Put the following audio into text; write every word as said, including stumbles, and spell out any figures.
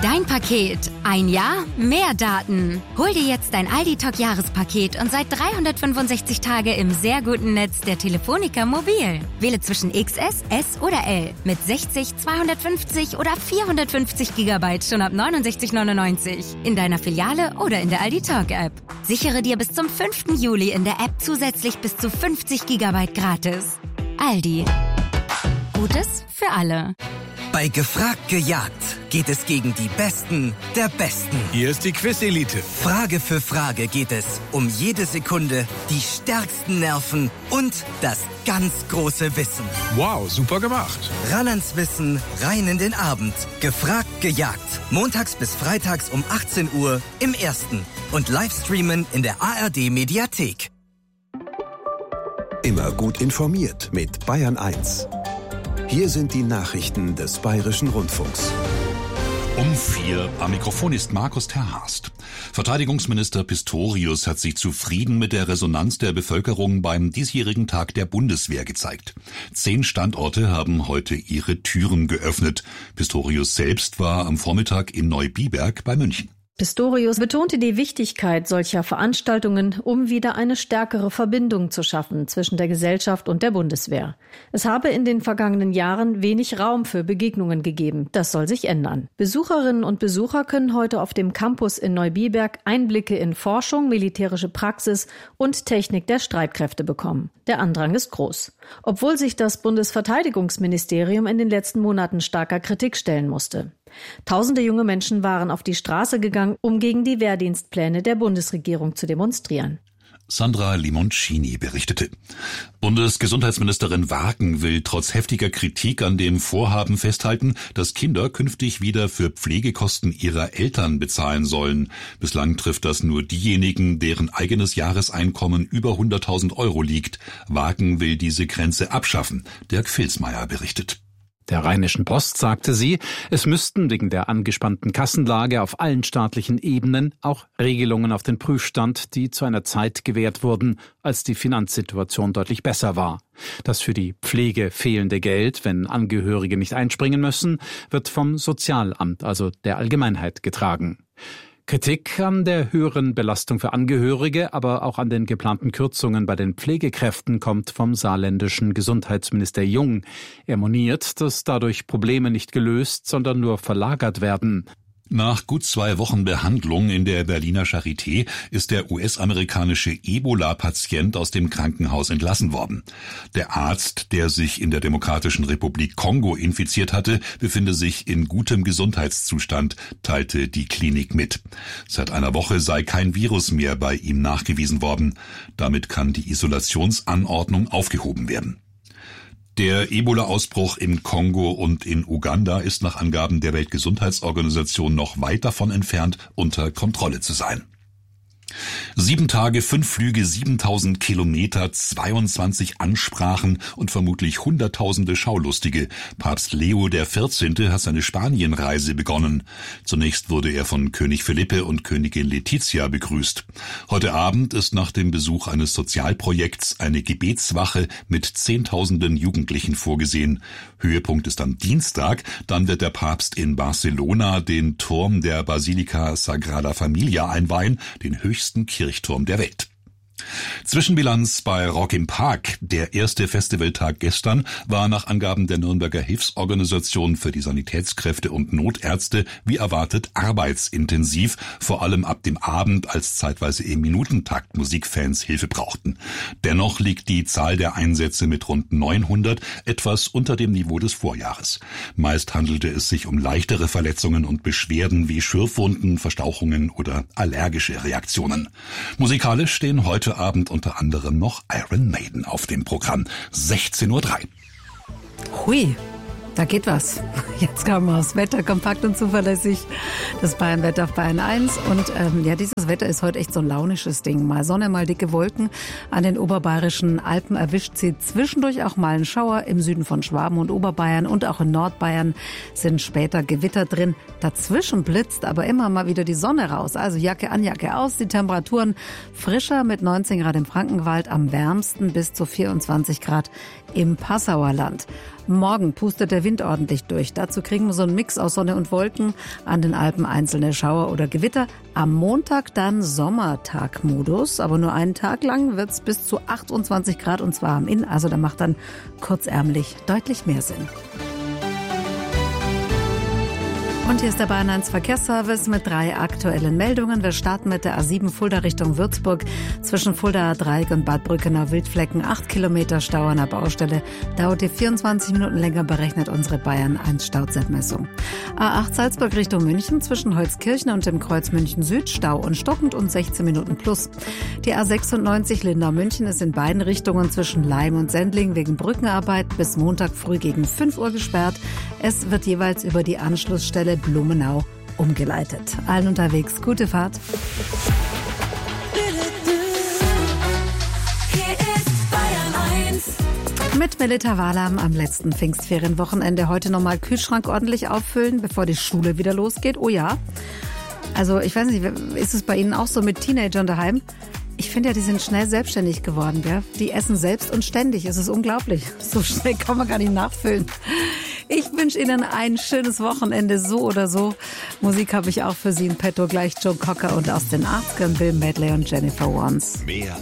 Dein Paket. Ein Jahr, mehr Daten. Hol dir jetzt dein Aldi Talk Jahrespaket und sei dreihundertfünfundsechzig Tage im sehr guten Netz der Telefonica Mobil. Wähle zwischen X S, S oder L mit sechzig, zweihundertfünfzig oder vierhundertfünfzig Gigabyte schon ab neunundsechzig neunundneunzig in deiner Filiale oder in der Aldi Talk App. Sichere dir bis zum fünften Juli in der App zusätzlich bis zu fünfzig Gigabyte gratis. Aldi. Gutes für alle. Bei Gefragt gejagt geht es gegen die Besten der Besten. Hier ist die Quiz-Elite. Frage für Frage geht es um jede Sekunde, die stärksten Nerven und das ganz große Wissen. Wow, super gemacht. Ran ans Wissen, rein in den Abend. Gefragt gejagt. Montags bis freitags um achtzehn Uhr im Ersten. Und Livestreamen in der A R D-Mediathek. Immer gut informiert mit Bayern eins. Hier sind die Nachrichten des Bayerischen Rundfunks. Um vier am Mikrofon ist Markus Terhorst. Verteidigungsminister Pistorius hat sich zufrieden mit der Resonanz der Bevölkerung beim diesjährigen Tag der Bundeswehr gezeigt. Zehn Standorte haben heute ihre Türen geöffnet. Pistorius selbst war am Vormittag in Neubiberg bei München. Pistorius betonte die Wichtigkeit solcher Veranstaltungen, um wieder eine stärkere Verbindung zu schaffen zwischen der Gesellschaft und der Bundeswehr. Es habe in den vergangenen Jahren wenig Raum für Begegnungen gegeben. Das soll sich ändern. Besucherinnen und Besucher können heute auf dem Campus in Neubiberg Einblicke in Forschung, militärische Praxis und Technik der Streitkräfte bekommen. Der Andrang ist groß. Obwohl sich das Bundesverteidigungsministerium in den letzten Monaten starker Kritik stellen musste. Tausende junge Menschen waren auf die Straße gegangen, um gegen die Wehrdienstpläne der Bundesregierung zu demonstrieren. Sandra Limoncini berichtete. Bundesgesundheitsministerin Wagen will trotz heftiger Kritik an dem Vorhaben festhalten, dass Kinder künftig wieder für Pflegekosten ihrer Eltern bezahlen sollen. Bislang trifft das nur diejenigen, deren eigenes Jahreseinkommen über hunderttausend Euro liegt. Wagen will diese Grenze abschaffen. Dirk Filsmeier berichtet. Der Rheinischen Post sagte sie, es müssten wegen der angespannten Kassenlage auf allen staatlichen Ebenen auch Regelungen auf den Prüfstand, die zu einer Zeit gewährt wurden, als die Finanzsituation deutlich besser war. Das für die Pflege fehlende Geld, wenn Angehörige nicht einspringen müssen, wird vom Sozialamt, also der Allgemeinheit, getragen. Kritik an der höheren Belastung für Angehörige, aber auch an den geplanten Kürzungen bei den Pflegekräften kommt vom saarländischen Gesundheitsminister Jung. Er moniert, dass dadurch Probleme nicht gelöst, sondern nur verlagert werden. Nach gut zwei Wochen Behandlung in der Berliner Charité ist der U S-amerikanische Ebola-Patient aus dem Krankenhaus entlassen worden. Der Arzt, der sich in der Demokratischen Republik Kongo infiziert hatte, befinde sich in gutem Gesundheitszustand, teilte die Klinik mit. Seit einer Woche sei kein Virus mehr bei ihm nachgewiesen worden. Damit kann die Isolationsanordnung aufgehoben werden. Der Ebola-Ausbruch im Kongo und in Uganda ist nach Angaben der Weltgesundheitsorganisation noch weit davon entfernt, unter Kontrolle zu sein. Sieben Tage, fünf Flüge, siebentausend Kilometer, zweiundzwanzig Ansprachen und vermutlich Hunderttausende Schaulustige. Papst Leo der vierzehnte hat seine Spanienreise begonnen. Zunächst wurde er von König Felipe und Königin Letizia begrüßt. Heute Abend ist nach dem Besuch eines Sozialprojekts eine Gebetswache mit Zehntausenden Jugendlichen vorgesehen. Höhepunkt ist am Dienstag, dann wird der Papst in Barcelona den Turm der Basilica Sagrada Familia einweihen, den höchsten Kirchturm der Welt. Zwischenbilanz bei Rock im Park. Der erste Festivaltag gestern war nach Angaben der Nürnberger Hilfsorganisation für die Sanitätskräfte und Notärzte wie erwartet arbeitsintensiv, vor allem ab dem Abend, als zeitweise im Minutentakt Musikfans Hilfe brauchten. Dennoch liegt die Zahl der Einsätze mit rund neunhundert etwas unter dem Niveau des Vorjahres. Meist handelte es sich um leichtere Verletzungen und Beschwerden wie Schürfwunden, Verstauchungen oder allergische Reaktionen. Musikalisch stehen heute Abend unter anderem noch Iron Maiden auf dem Programm. sechzehn Uhr drei. Hui, da geht was. Jetzt kam das Wetter kompakt und zuverlässig. Das Bayern-Wetter auf Bayern eins. Und ähm, ja, dieses Wetter ist heute echt so ein launisches Ding. Mal Sonne, mal dicke Wolken. An den oberbayerischen Alpen erwischt sie zwischendurch auch mal einen Schauer. Im Süden von Schwaben und Oberbayern und auch in Nordbayern sind später Gewitter drin. Dazwischen blitzt aber immer mal wieder die Sonne raus. Also Jacke an, Jacke aus. Die Temperaturen frischer mit neunzehn Grad im Frankenwald, am wärmsten bis zu vierundzwanzig Grad im Passauer Land. Morgen pustet der Wind ordentlich durch. Dazu kriegen wir so einen Mix aus Sonne und Wolken, an den Alpen einzelne Schauer oder Gewitter. Am Montag dann Sommertagmodus, aber nur einen Tag lang wird's bis zu achtundzwanzig Grad und zwar am Inn. Also da macht dann kurzärmlich deutlich mehr Sinn. Und hier ist der Bayern eins Verkehrsservice mit drei aktuellen Meldungen. Wir starten mit der A sieben Fulda Richtung Würzburg. Zwischen Fuldaer Dreieck und Bad Brückenau Wildflecken acht Kilometer Stau an der Baustelle. Dauert die vierundzwanzig Minuten länger, berechnet unsere Bayern eins Stauzeitmessung. A acht Salzburg Richtung München zwischen Holzkirchen und dem Kreuz München Süd. Stau und stockend und sechzehn Minuten plus. Die A sechsundneunzig Lindau München ist in beiden Richtungen zwischen Laim und Sendling wegen Brückenarbeit bis Montag früh gegen fünf Uhr gesperrt. Es wird jeweils über die Anschlussstelle Blumenau umgeleitet. Allen unterwegs gute Fahrt. Mit Melita Wahlam am letzten Pfingstferienwochenende. Heute nochmal Kühlschrank ordentlich auffüllen, bevor die Schule wieder losgeht. Oh ja. Also ich weiß nicht, ist es bei Ihnen auch so mit Teenagern daheim? Ich finde ja, die sind schnell selbstständig geworden. Gell? Die essen selbst und ständig. Es ist unglaublich. So schnell kann man gar nicht nachfüllen. Ich wünsche Ihnen ein schönes Wochenende, so oder so. Musik habe ich auch für Sie in petto. Gleich Joe Cocker und aus den achtzigern Bill Medley und Jennifer Warnes. Mehr